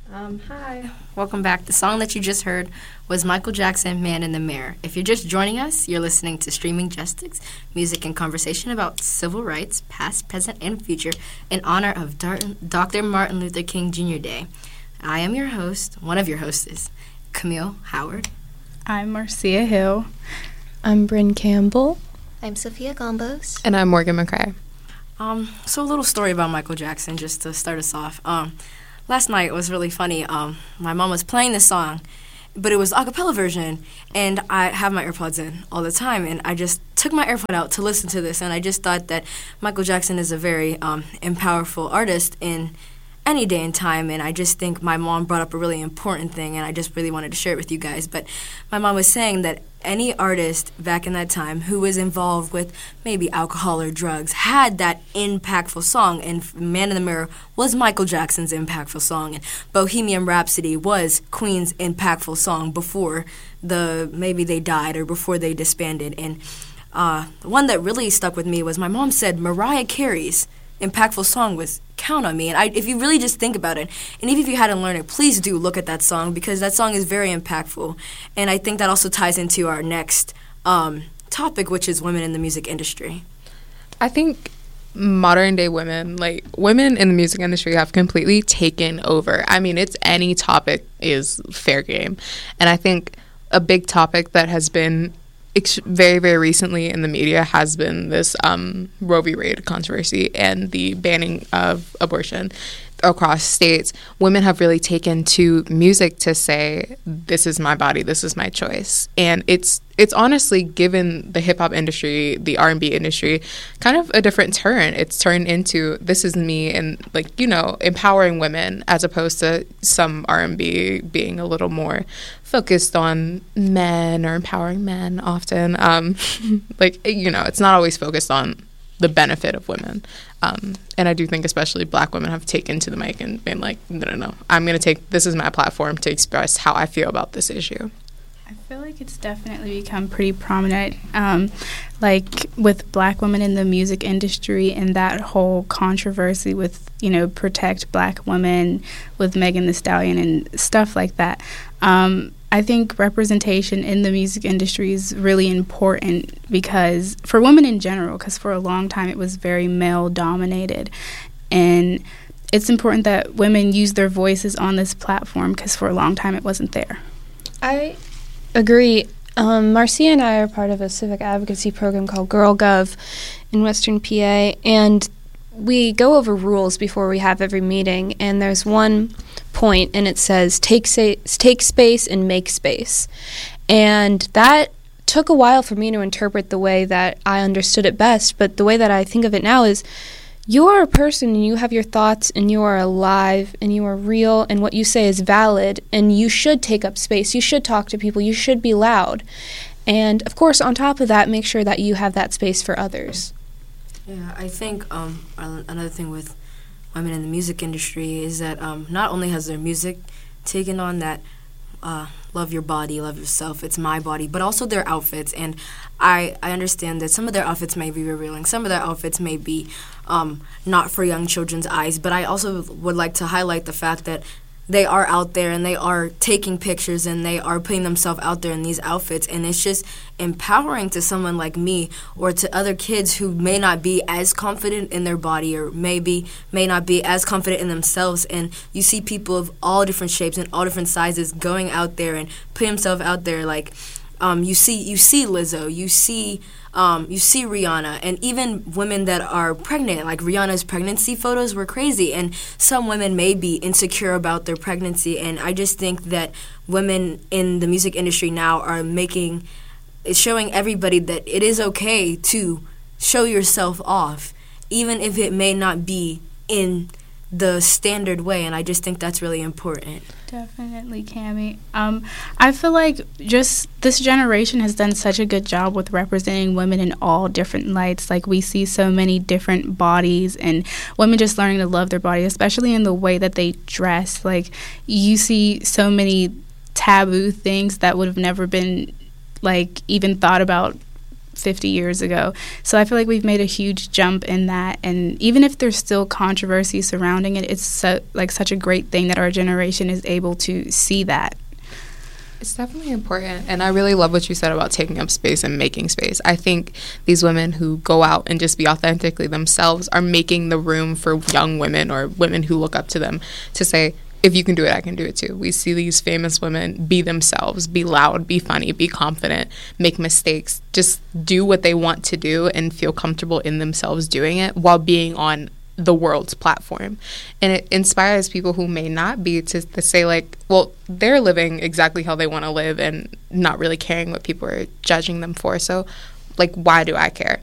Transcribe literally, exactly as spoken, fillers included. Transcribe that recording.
Um, hi. Welcome back. The song that you just heard was Michael Jackson, Man in the Mirror. If you're just joining us, you're listening to Streaming Justice, music and conversation about civil rights, past, present, and future, in honor of Doctor Martin Luther King Junior Day. I am your host, one of your hosts, Camille Howard. I'm Marcia Hill. I'm Bryn Campbell. I'm Sophia Gombos. And I'm Morgan McCrae. Um, so a little story about Michael Jackson, just to start us off. Um, last night was really funny. Um, my mom was playing this song, but it was a cappella version, and I have my AirPods in all the time, and I just took my AirPod out to listen to this, and I just thought that Michael Jackson is a very um, powerful artist in any day and time, and I just think my mom brought up a really important thing, and I just really wanted to share it with you guys. But my mom was saying that any artist back in that time who was involved with maybe alcohol or drugs had that impactful song, and Man in the Mirror was Michael Jackson's impactful song, and Bohemian Rhapsody was Queen's impactful song before the maybe they died or before they disbanded. And uh, the one that really stuck with me was my mom said Mariah Carey's impactful song was Count on Me. And I, if you really just think about it, and even if you hadn't learned it, please do look at that song, because that song is very impactful. And I think that also ties into our next um, topic, which is women in the music industry. I think modern day women, like women in the music industry, have completely taken over. I mean, it's any topic is fair game. And I think a big topic that has been very, very recently in the media has been this um, Roe v. Wade controversy and the banning of abortion across states. Women have really taken to music to say, this is my body, this is my choice. And it's it's honestly given the hip-hop industry, the R and B industry, kind of a different turn. It's turned into, this is me, and, like, you know, empowering women, as opposed to some R and B being a little more focused on men or empowering men often. Um, like, you know, it's not always focused on the benefit of women. Um, and I do think especially Black women have taken to the mic and been like, no, no, no, I'm going to take, this is my platform to express how I feel about this issue. I feel like it's definitely become pretty prominent, um, like with Black women in the music industry and that whole controversy with, you know, Protect Black Women with Megan Thee Stallion and stuff like that. Um, I think representation in the music industry is really important, because for women in general, because for a long time it was very male dominated, and it's important that women use their voices on this platform, because for a long time it wasn't there. I agree. Um, Marcia and I are part of a civic advocacy program called Girl Gov in Western P A, and we go over rules before we have every meeting, and there's one point, and it says take sa- take space and make space. And that took a while for me to interpret the way that I understood it best, but the way that I think of it now is, you are a person and you have your thoughts and you are alive and you are real, and what you say is valid, and you should take up space. You should talk to people. You should be loud. And, of course, on top of that, make sure that you have that space for others. Yeah, I think um, another thing with women in the music industry is that um, not only has their music taken on that uh, love your body, love yourself, it's my body, but also their outfits. And I, I understand that some of their outfits may be revealing, some of their outfits may be um, not for young children's eyes, but I also would like to highlight the fact that they are out there and they are taking pictures and they are putting themselves out there in these outfits, and it's just empowering to someone like me or to other kids who may not be as confident in their body or maybe may not be as confident in themselves. And you see people of all different shapes and all different sizes going out there and putting themselves out there. Like um, you see, you see Lizzo, you see. Um, you see Rihanna, and even women that are pregnant, like Rihanna's pregnancy photos were crazy, and some women may be insecure about their pregnancy, and I just think that women in the music industry now are making, showing everybody that it is okay to show yourself off, even if it may not be in the standard way, and I just think that's really important. Definitely, Cammie. Um, I feel like just this generation has done such a good job with representing women in all different lights. Like, we see so many different bodies and women just learning to love their body, especially in the way that they dress. Like, you see so many taboo things that would have never been, like, even thought about fifty years ago. So I feel like we've made a huge jump in that, and even if there's still controversy surrounding it, it's so, like such a great thing that our generation is able to see that. It's definitely important, and I really love what you said about taking up space and making space. I think these women who go out and just be authentically themselves are making the room for young women or women who look up to them to say, if you can do it, I can do it too. We see these famous women be themselves, be loud, be funny, be confident, make mistakes, just do what they want to do and feel comfortable in themselves doing it while being on the world's platform. And it inspires people who may not be to, to say, like, well, they're living exactly how they want to live and not really caring what people are judging them for. So, like, why do I care?